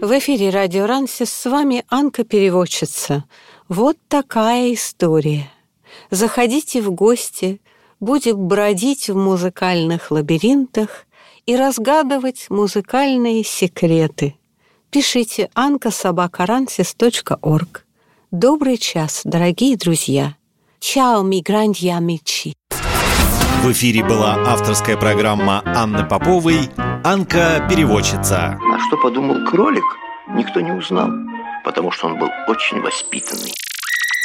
В эфире радио Рансис, с вами Анка-переводчица. Вот такая история. Заходите в гости, будем бродить в музыкальных лабиринтах и разгадывать музыкальные секреты. Пишите anka@ransis.org. Добрый час, дорогие друзья. Ciao, mi grandi amici. В эфире была авторская программа Анны Поповой «Анка-переводчица». А что подумал кролик, никто не узнал, потому что он был очень воспитанный.